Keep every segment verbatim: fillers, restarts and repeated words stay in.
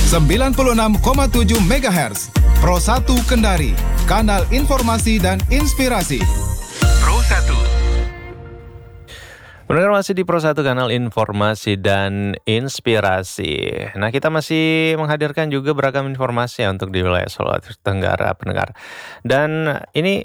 sembilan puluh enam koma tujuh megahertz. Pro satu Kendari, kanal informasi dan inspirasi. Pro satu. Pendengar masih di Pro satu, kanal informasi dan inspirasi. Nah, kita masih menghadirkan juga beragam informasi ya untuk di wilayah Sulawesi Tenggara, pendengar. Dan ini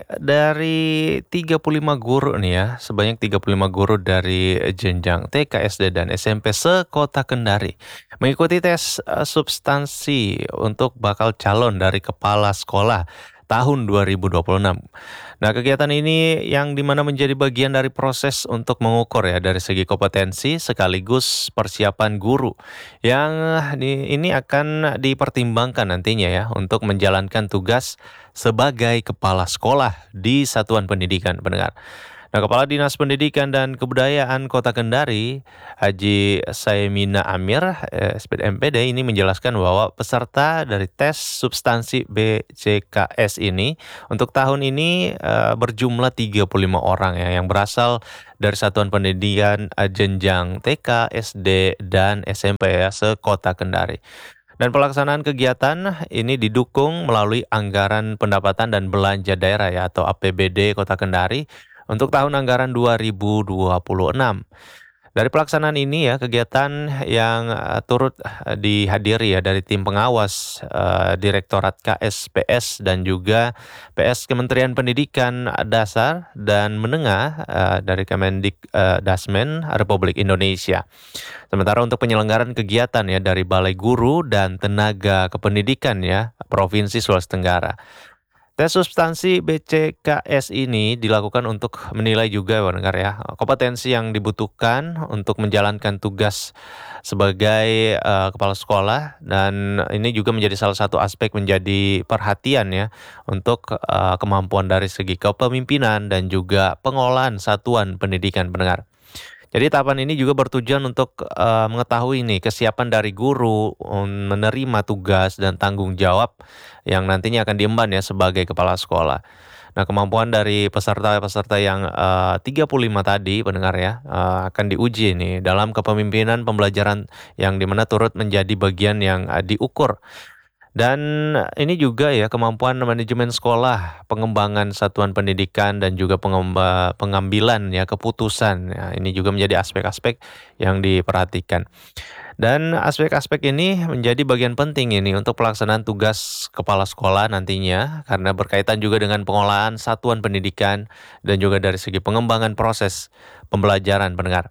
dari tiga puluh lima guru nih ya, sebanyak tiga puluh lima guru dari jenjang T K, S D, dan S M P se-Kota Kendari mengikuti tes uh, substansi untuk bakal calon dari kepala sekolah tahun dua ribu dua puluh enam. Nah, kegiatan ini yang dimana menjadi bagian dari proses untuk mengukur ya dari segi kompetensi sekaligus persiapan guru yang di, ini akan dipertimbangkan nantinya ya untuk menjalankan tugas sebagai kepala sekolah di satuan pendidikan, pendengar. Nah, Kepala Dinas Pendidikan dan Kebudayaan Kota Kendari, Haji Saimina Amir, eh, S P D M P D, ini menjelaskan bahwa peserta dari tes substansi B C K S ini untuk tahun ini eh, berjumlah tiga puluh lima orang ya, yang berasal dari satuan pendidikan eh, jenjang T K, S D, dan S M P ya, se-Kota Kendari. Dan pelaksanaan kegiatan ini didukung melalui anggaran pendapatan dan belanja daerah ya, atau A P B D Kota Kendari untuk tahun anggaran dua ribu dua puluh enam. Dari pelaksanaan ini ya, kegiatan yang uh, turut uh, dihadiri ya dari tim pengawas uh, Direktorat K S P S dan juga P S Kementerian Pendidikan Dasar dan Menengah uh, dari Kemendik uh, Dasmen Republik Indonesia. Sementara untuk penyelenggaraan kegiatan ya dari Balai Guru dan Tenaga Kependidikan ya Provinsi Sulawesi Tenggara. Tes substansi B C K S ini dilakukan untuk menilai juga pendengar ya kompetensi yang dibutuhkan untuk menjalankan tugas sebagai uh, kepala sekolah, dan ini juga menjadi salah satu aspek menjadi perhatian ya untuk uh, kemampuan dari segi kepemimpinan dan juga pengolahan satuan pendidikan, pendengar. Jadi tahapan ini juga bertujuan untuk uh, mengetahui nih kesiapan dari guru um, menerima tugas dan tanggung jawab yang nantinya akan diemban ya sebagai kepala sekolah. Nah, kemampuan dari peserta-peserta yang uh, tiga puluh lima tadi, pendengar ya, uh, akan diuji nih dalam kepemimpinan pembelajaran yang dimana turut menjadi bagian yang uh, diukur. Dan ini juga ya kemampuan manajemen sekolah, pengembangan satuan pendidikan, dan juga pengemba, pengambilan ya keputusan. Ya, ini juga menjadi aspek-aspek yang diperhatikan. Dan aspek-aspek ini menjadi bagian penting ini untuk pelaksanaan tugas kepala sekolah nantinya, karena berkaitan juga dengan pengolahan satuan pendidikan dan juga dari segi pengembangan proses pembelajaran, pendengar.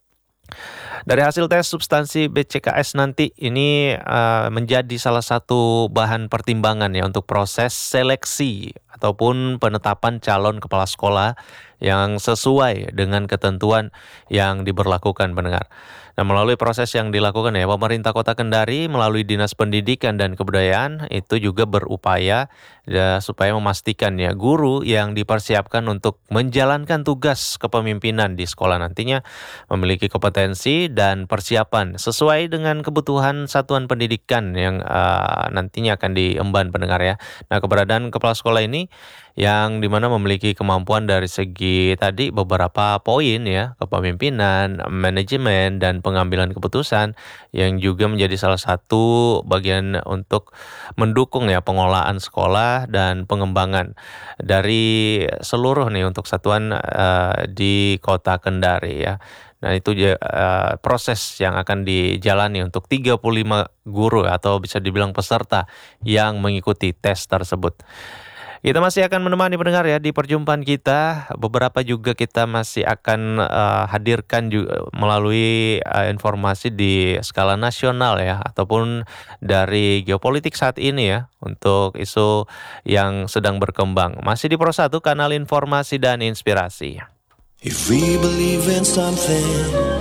Dari hasil tes substansi B C K S nanti ini uh, menjadi salah satu bahan pertimbangan ya untuk proses seleksi ataupun penetapan calon kepala sekolah yang sesuai dengan ketentuan yang diberlakukan, pendengar. Nah, melalui proses yang dilakukan ya, pemerintah Kota Kendari melalui Dinas Pendidikan dan Kebudayaan itu juga berupaya ya, supaya memastikan ya guru yang dipersiapkan untuk menjalankan tugas kepemimpinan di sekolah nantinya memiliki kompetensi dan persiapan sesuai dengan kebutuhan satuan pendidikan yang uh, nantinya akan diemban, pendengar ya. Nah, keberadaan kepala sekolah ini yang dimana memiliki kemampuan dari segi tadi beberapa poin ya, kepemimpinan, manajemen, dan pengambilan keputusan yang juga menjadi salah satu bagian untuk mendukung ya pengolahan sekolah dan pengembangan dari seluruh nih untuk satuan uh, di Kota Kendari ya. Nah, itu uh, proses yang akan dijalani untuk tiga puluh lima guru atau bisa dibilang peserta yang mengikuti tes tersebut. Kita masih akan menemani pendengar ya di perjumpaan kita. Beberapa juga kita masih akan uh, hadirkan juga melalui uh, informasi di skala nasional ya, ataupun dari geopolitik saat ini ya, untuk isu yang sedang berkembang. Masih di Pro satu, kanal informasi dan inspirasi. If we believe in something